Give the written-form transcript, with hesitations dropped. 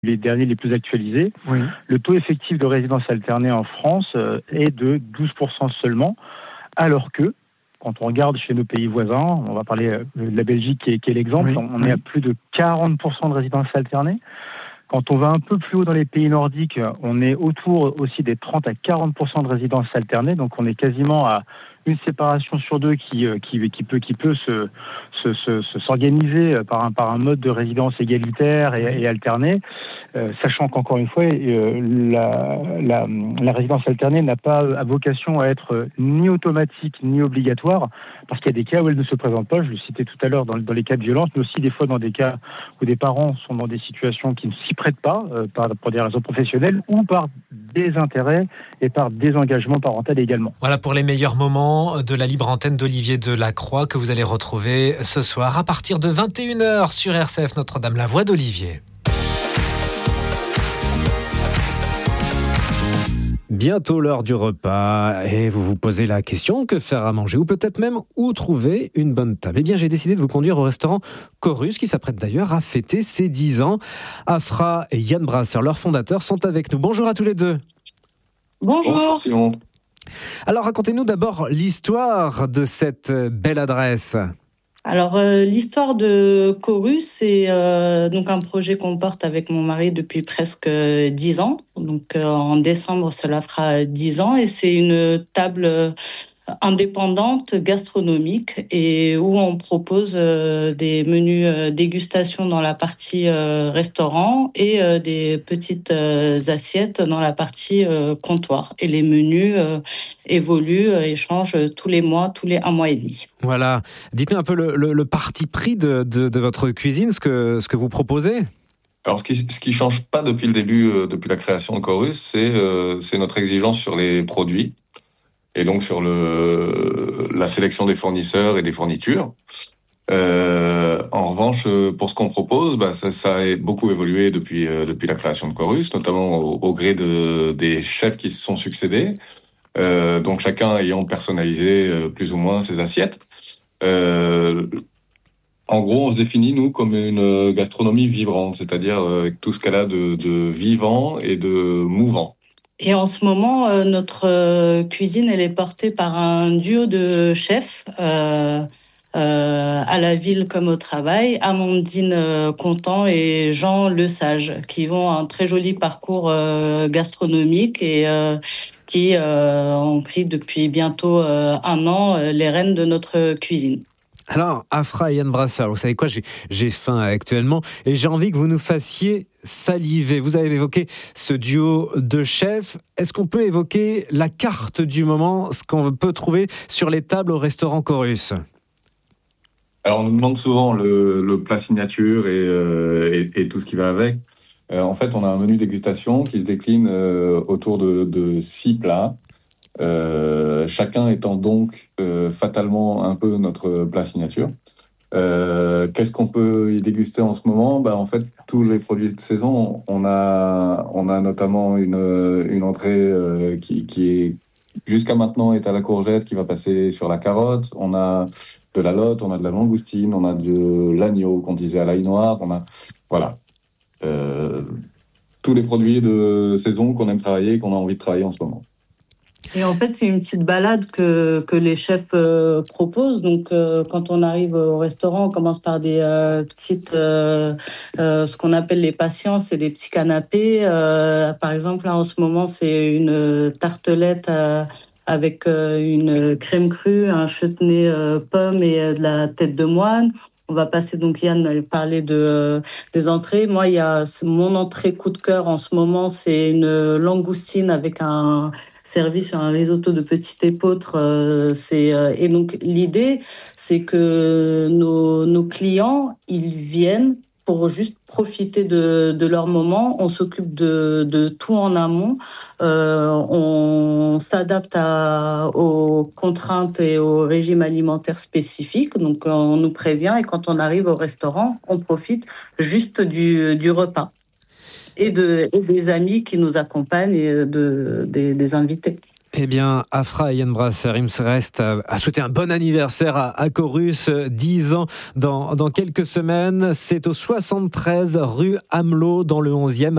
les derniers les plus actualisés. Oui. Le taux effectif de résidence alternée en France est de 12% seulement, alors que, quand on regarde chez nos pays voisins, on va parler de la Belgique qui est l'exemple, on est à plus de 40% de résidence alternée. Quand on va un peu plus haut dans les pays nordiques, on est autour aussi des 30 à 40% de résidences alternées. Donc on est quasiment à une séparation sur deux qui peut s'organiser par un mode de résidence égalitaire et alterné, sachant qu'encore une fois, la résidence alternée n'a pas à vocation à être ni automatique ni obligatoire, parce qu'il y a des cas où elle ne se présente pas. Je le citais tout à l'heure dans les cas de violence, mais aussi des fois dans des cas où des parents sont dans des situations qui ne s'y prêtent pas, pour des raisons professionnelles ou par désintérêt et par désengagement parental également. Voilà pour les meilleurs moments de la libre antenne d'Olivier Delacroix que vous allez retrouver ce soir à partir de 21h sur RCF Notre-Dame, la voix d'Olivier. Bientôt l'heure du repas et vous vous posez la question, que faire à manger ou peut-être même où trouver une bonne table. Eh bien, j'ai décidé de vous conduire au restaurant Chorus qui s'apprête d'ailleurs à fêter ses 10 ans. Afra et Yann Brasseur, leurs fondateurs, sont avec nous. Bonjour à tous les deux. Bonjour. Bonjour Simon. Alors racontez-nous d'abord l'histoire de cette belle adresse. Alors l'histoire de Chorus, c'est donc un projet qu'on porte avec mon mari depuis presque 10 ans. Donc en décembre, cela fera 10 ans et c'est une table indépendante gastronomique et où on propose des menus dégustation dans la partie restaurant et des petites assiettes dans la partie comptoir. Et les menus évoluent et changent tous les mois, tous les 1 mois et demi. Voilà. Dites-nous un peu le parti pris de votre cuisine, ce que vous proposez. Alors, ce qui change pas depuis le début, depuis la création de Chorus, c'est notre exigence sur les produits. Et donc sur la sélection des fournisseurs et des fournitures. En revanche, pour ce qu'on propose, ça a beaucoup évolué depuis la création de Chorus, notamment au gré des chefs qui se sont succédés, donc chacun ayant personnalisé plus ou moins ses assiettes. En gros, on se définit, nous, comme une gastronomie vibrante, c'est-à-dire avec tout ce qu'elle a de vivant et de mouvant. Et en ce moment, notre cuisine, elle est portée par un duo de chefs à la ville comme au travail, Amandine Contant et Jean Lesage, qui ont un très joli parcours gastronomique et qui ont pris depuis bientôt 1 an les rênes de notre cuisine. Alors, Afra et Yann Brasseur, vous savez quoi, j'ai faim actuellement et j'ai envie que vous nous fassiez saliver. Vous avez évoqué ce duo de chefs. Est-ce qu'on peut évoquer la carte du moment, ce qu'on peut trouver sur les tables au restaurant Chorus ? Alors, on nous demande souvent le plat signature et tout ce qui va avec. En fait, on a un menu dégustation qui se décline autour de 6 plats. Chacun étant donc fatalement un peu notre plat signature. Qu'est-ce qu'on peut y déguster en ce moment ? En fait, tous les produits de saison. On a notamment une entrée qui est jusqu'à maintenant est à la courgette, qui va passer sur la carotte. On a de la lotte, on a de la langoustine, on a de l'agneau qu'on disait à l'ail noir. On a tous les produits de saison qu'on aime travailler et qu'on a envie de travailler en ce moment. Et en fait, c'est une petite balade que les chefs proposent. Donc, quand on arrive au restaurant, on commence par des petites, ce qu'on appelle les patients, c'est des petits canapés. Par exemple, là, en ce moment, c'est une tartelette avec une crème crue, un chutney pomme et de la tête de moine. On va passer, donc Yann allait parler des entrées. Moi, il y a mon entrée coup de cœur en ce moment, c'est une langoustine avec un servi sur un risotto de petite épeautre. Et donc l'idée, c'est que nos clients, ils viennent pour juste profiter de leur moment. On s'occupe de tout en amont. On s'adapte aux contraintes et au régime alimentaire spécifique. Donc on nous prévient et quand on arrive au restaurant, on profite juste du repas. Et des amis qui nous accompagnent et des invités. Eh bien, Afra et Yann Brasser, il me reste à souhaiter un bon anniversaire à Corus, 10 ans dans quelques semaines. C'est au 73 rue Amelot dans le 11e.